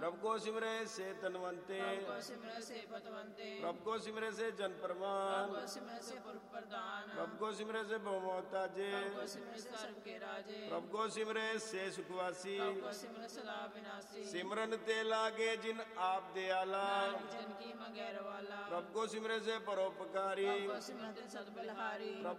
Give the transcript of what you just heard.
प्रभु को सिमरे से तनवंते, प्रभु को सिमरे से पतवंते, प्रभु को सिमरे से जन परमान, प्रभु को सिमरे से पुरख प्रधान, प्रभु को सिमरे से बहुमोताजे, प्रभु को सिमरे से सर्व के राजे, प्रभु को सिमरे से सुखवासी, प्रभु को सिमरे सदा विनाशी, सिमरन ते लागे जिन आप दयाला, नानक जन की मंगैर वाला, प्रभु को सिमरे से परोपकारी, प्रभु को सिमरे से सद्बलहारी, प्रभु